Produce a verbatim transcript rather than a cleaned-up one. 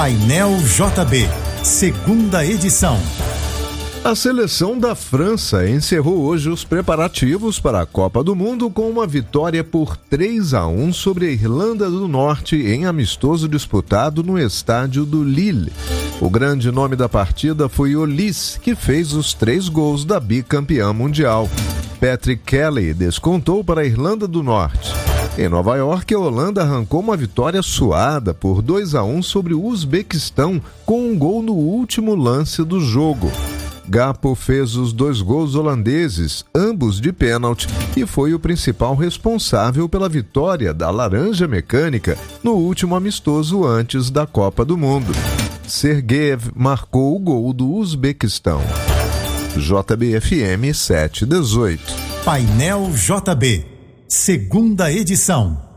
Painel J B, segunda edição. A seleção da França encerrou hoje os preparativos para a Copa do Mundo com uma vitória por três a um sobre a Irlanda do Norte em amistoso disputado no estádio do Lille. O grande nome da partida foi Olise, que fez os três gols da bicampeã mundial. Patrick Kelly descontou para a Irlanda do Norte. Em Nova York, a Holanda arrancou uma vitória suada por dois a um sobre o Uzbequistão com um gol no último lance do jogo. Gakpo fez os dois gols holandeses, ambos de pênalti, e foi o principal responsável pela vitória da Laranja Mecânica no último amistoso antes da Copa do Mundo. Sergeev marcou o gol do Uzbequistão. J B F M sete dezoito. Painel J B, segunda edição.